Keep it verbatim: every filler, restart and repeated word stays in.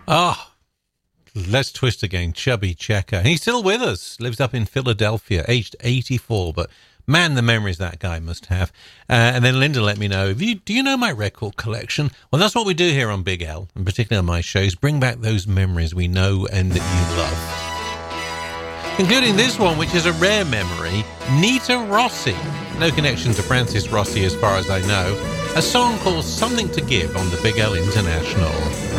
Ah, let's twist again. Chubby Checker. He's still with us. Lives up in Philadelphia, aged eighty-four. But man, the memories that guy must have. Uh, and then Linda let me know, if you, do you know my record collection? Well, that's what we do here on Big L, and particularly on my shows. Bring back those memories we know and that you love. Including this one, which is a rare memory, Nita Rossi. No connection to Francis Rossi as far as I know. A song called Something to Give on the Big L International.